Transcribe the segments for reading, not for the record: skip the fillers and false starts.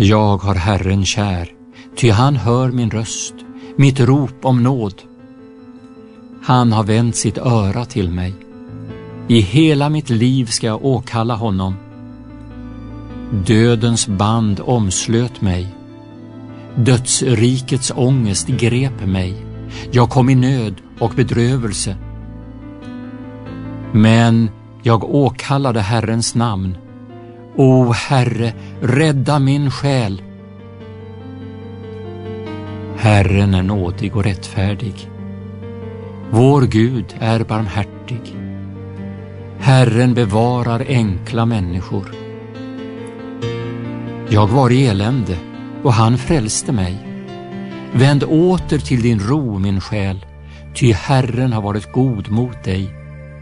Jag har Herren kär, ty han hör min röst, mitt rop om nåd. Han har vänt sitt öra till mig. I hela mitt liv ska jag åkalla honom. Dödens band omslöt mig. Dödsrikets ångest grep mig. Jag kom i nöd och bedrövelse. Men jag åkallade Herrens namn. O Herre, rädda min själ. Herren är nådig och rättfärdig. Vår Gud är barmhärtig. Herren bevarar enkla människor. Jag var i elände och han frälste mig. Vänd åter till din ro, min själ, ty Herren har varit god mot dig.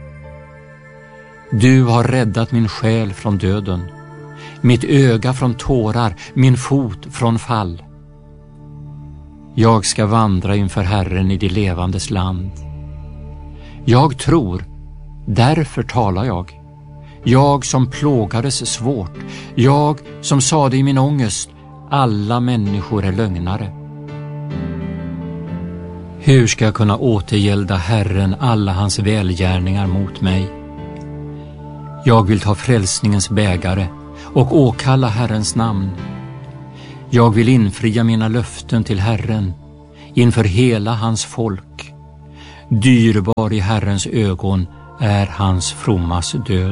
Du har räddat min själ från döden, mitt öga från tårar, min fot från fall. Jag ska vandra inför Herren i det levandes land. Jag tror, därför talar jag. Jag som plågades svårt, jag som sade i min ångest, alla människor är lögnare. Hur ska jag kunna återgälda Herren alla hans välgärningar mot mig? Jag vill ta frälsningens bägare och åkalla Herrens namn. Jag vill infria mina löften till Herren inför hela hans folk. Dyrbar i Herrens ögon är hans frommas död.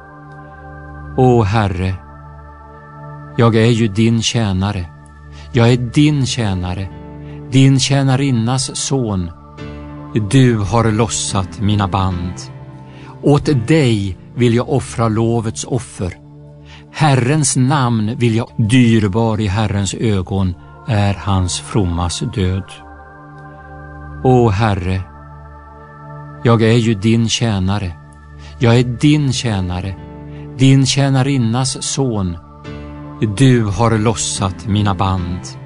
O Herre, jag är ju din tjänare. Jag är din tjänare, din tjänarinnas son. Du har lossat mina band. Åt dig vill jag offra lovets offer. Herrens namn vill jag. Dyrbar i Herrens ögon är hans frommas död. O Herre, jag är ju din tjänare. Jag är din tjänare, din tjänarinnas son. Du har lossat mina band.